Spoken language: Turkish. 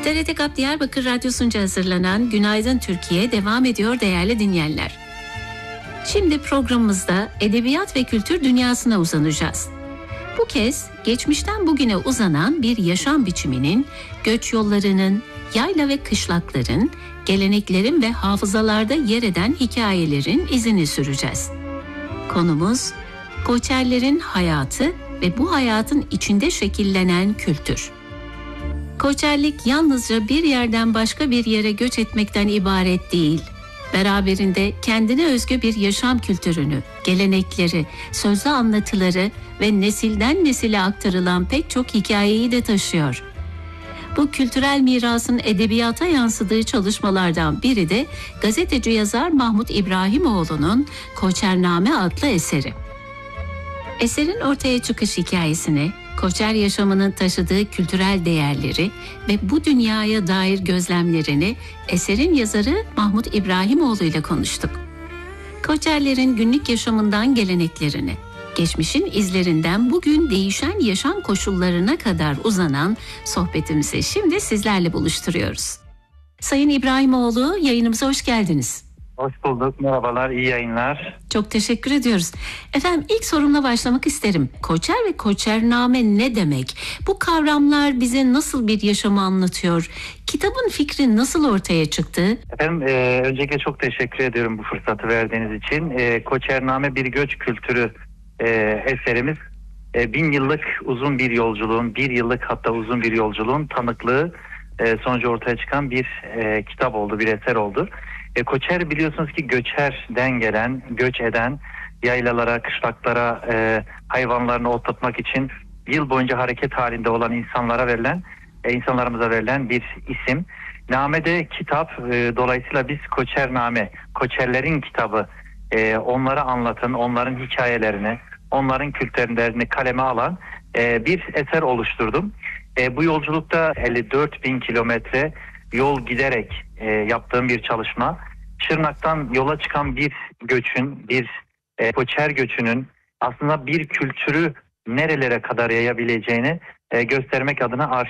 TRT GAP Diyarbakır Radyosu'nca hazırlanan Günaydın Türkiye devam ediyor değerli dinleyenler. Şimdi programımızda edebiyat ve kültür dünyasına uzanacağız. Bu kez geçmişten bugüne uzanan bir yaşam biçiminin, göç yollarının, yayla ve kışlakların, geleneklerin ve hafızalarda yer eden hikayelerin izini süreceğiz. Konumuz Koçerlerin hayatı ve bu hayatın içinde şekillenen kültür. Koçerlik yalnızca bir yerden başka bir yere göç etmekten ibaret değil. Beraberinde kendine özgü bir yaşam kültürünü, gelenekleri, sözlü anlatıları ve nesilden nesile aktarılan pek çok hikayeyi de taşıyor. Bu kültürel mirasın edebiyata yansıdığı çalışmalardan biri de gazeteci yazar Mahmut İbrahimoğlu'nun Koçername adlı eseri. Eserin ortaya çıkış hikayesini, Koçer yaşamının taşıdığı kültürel değerleri ve bu dünyaya dair gözlemlerini eserin yazarı Mahmut İbrahimoğlu ile konuştuk. Koçerlerin günlük yaşamından geleneklerini, geçmişin izlerinden bugün değişen yaşam koşullarına kadar uzanan sohbetimizi şimdi sizlerle buluşturuyoruz. Sayın İbrahimoğlu, yayınımıza hoş geldiniz. Hoş bulduk. Merhabalar, iyi yayınlar. Çok teşekkür ediyoruz. Efendim ilk sorumla başlamak isterim. Koçer ve Koçername ne demek? Bu kavramlar bize nasıl bir yaşamı anlatıyor? Kitabın fikri nasıl ortaya çıktı? Efendim öncelikle çok teşekkür ediyorum bu fırsatı verdiğiniz için. Koçername bir göç kültürü eserimiz. 1000 yıllık uzun bir yolculuğun, 1 yıllık hatta uzun bir yolculuğun tanıklığı sonucu ortaya çıkan bir kitap oldu, bir eser oldu. Koçer biliyorsunuz ki göçerden gelen, göç eden, yaylalara, kışlaklara hayvanlarını otlatmak için yıl boyunca hareket halinde olan insanlarımıza verilen bir isim. Name'de kitap, dolayısıyla biz Koçername, Koçerlerin kitabı, onları anlatan, onların hikayelerini, onların kültürlerini kaleme alan bir eser oluşturdum. Bu yolculukta 54.000 kilometre yol giderek yaptığım bir çalışma. Şırnak'tan yola çıkan bir göçün, bir Koçer göçünün aslında bir kültürü nerelere kadar yayabileceğini göstermek adına